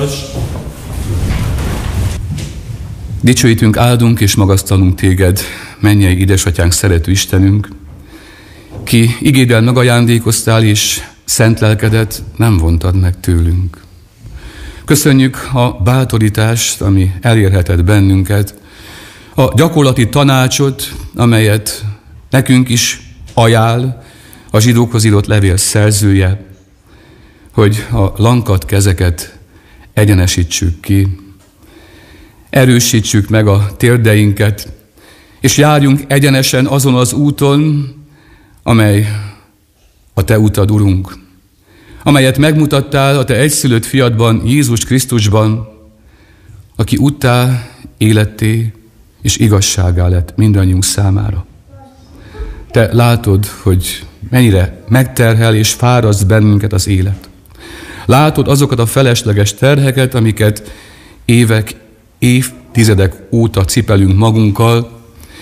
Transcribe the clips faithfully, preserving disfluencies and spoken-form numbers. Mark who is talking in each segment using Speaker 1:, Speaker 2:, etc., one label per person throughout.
Speaker 1: hallgass!
Speaker 2: Dicsőítünk, áldunk és magasztalunk téged, mennyei édesatyánk, szerető Istenünk, ki igéddel megajándékoztál, és szent lelkedet nem vontad meg tőlünk. Köszönjük a bátorítást, ami elérhetett bennünket, a gyakorlati tanácsot, amelyet nekünk is ajánl a zsidókhoz írott levél szerzője, hogy a lankadt kezeket egyenesítsük ki, erősítsük meg a térdeinket, és járjunk egyenesen azon az úton, amely a te utad, Urunk, amelyet megmutattál a te egyszülött fiadban, Jézus Krisztusban, aki úttá, életté és igazságá lett mindannyiunk számára. Te látod, hogy mennyire megterhel és fáraszt bennünket az élet. Látod azokat a felesleges terheket, amiket évek, évtizedek óta cipelünk magunkkal,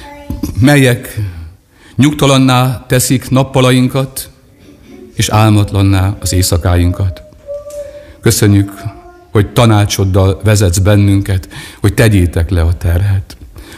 Speaker 2: melyek nyugtalanná teszik nappalainkat, és álmatlanná az éjszakáinkat. Köszönjük, hogy tanácsoddal vezetsz bennünket, hogy tegyétek le a terhet.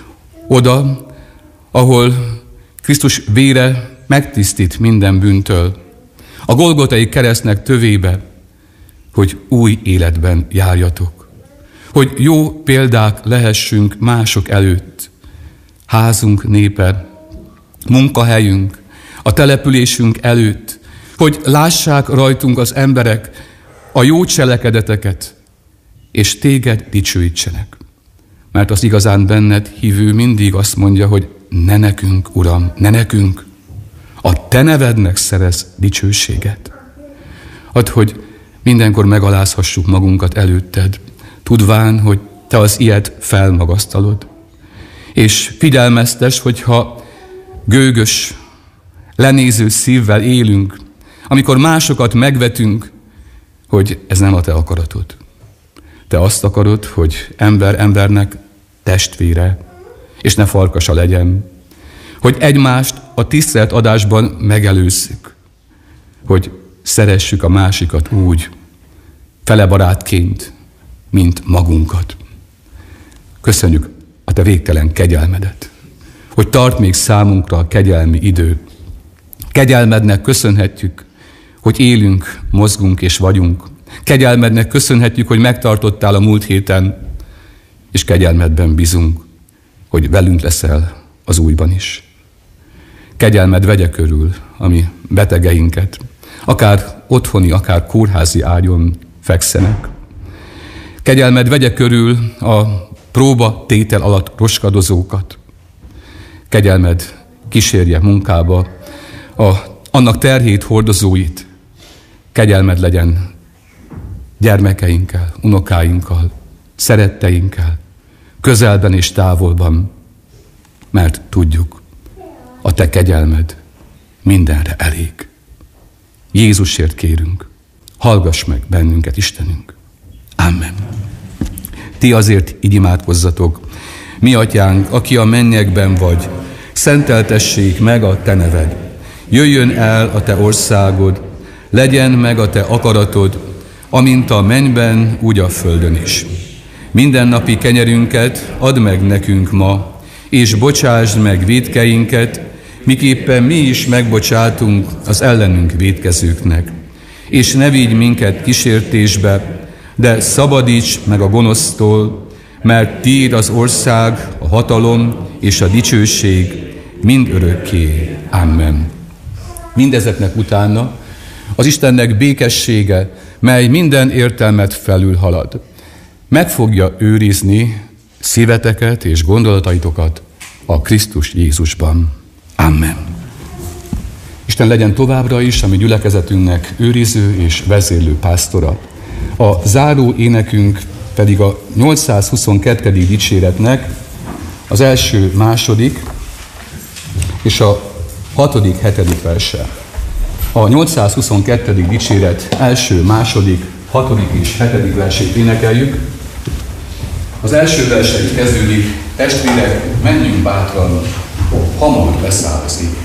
Speaker 2: Oda, ahol Krisztus vére megtisztít minden bűntől, a Golgotai keresztnek tövébe, hogy új életben járjatok, hogy jó példák lehessünk mások előtt, házunk népe, munkahelyünk, a településünk előtt, hogy lássák rajtunk az emberek a jó cselekedeteket, és téged dicsőítsenek. Mert az igazán benned hívő mindig azt mondja, hogy ne nekünk, Uram, ne nekünk, a te nevednek szerez dicsőséget. Add, hogy mindenkor megalázhassuk magunkat előtted, tudván, hogy te az ilyet felmagasztalod. És figyelmeztes, hogyha gőgös, lenéző szívvel élünk, amikor másokat megvetünk, hogy ez nem a te akaratod. Te azt akarod, hogy ember embernek testvére, és ne farkasa legyen, hogy egymást a tiszteletadásban megelőzzük, hogy szeressük a másikat úgy, fele barátként, mint magunkat. Köszönjük a te végtelen kegyelmedet, hogy tart még számunkra a kegyelmi idő. Kegyelmednek köszönhetjük, hogy élünk, mozgunk és vagyunk. Kegyelmednek köszönhetjük, hogy megtartottál a múlt héten, és kegyelmedben bízunk, hogy velünk leszel az újban is. Kegyelmed vegye körül a mi betegeinket, akár otthoni, akár kórházi ágyon fekszenek. Kegyelmed vegye körül a próba tétel alatt roskadozókat. Kegyelmed kísérje munkába a, annak terhét hordozóit. Kegyelmed legyen gyermekeinkkel, unokáinkkal, szeretteinkkel, közelben és távolban, mert tudjuk, a te kegyelmed mindenre elég. Jézusért kérünk, hallgass meg bennünket, Istenünk. Amen. Ti azért így imádkozzatok: mi atyánk, aki a mennyekben vagy, szenteltessék meg a te neved. Jöjjön el a te országod, legyen meg a te akaratod, amint a mennyben, úgy a földön is. Mindennapi kenyerünket add meg nekünk ma, és bocsásd meg vétkeinket, miképpen mi is megbocsátunk az ellenünk vétkezőknek. És ne vigy minket kísértésbe, de szabadíts meg a gonosztól, mert tiéd az ország, a hatalom és a dicsőség mind örökké. Amen. Mindezeknek utána az Istennek békessége, mely minden értelmet felülhalad, meg fogja őrizni szíveteket és gondolataitokat a Krisztus Jézusban. Amen. Isten legyen továbbra is a mi gyülekezetünknek őriző és vezérlő pásztora. A záró énekünk pedig a nyolcszázhuszonkettő dicséretnek az első, második és a hatodik, hetedik verse. A nyolcszázhuszonkettő dicséret első, második, hatodik és hetedik versét énekeljük. Az első verse így kezdődik: testvérek, menjünk bátran, hamar leszáll az ég.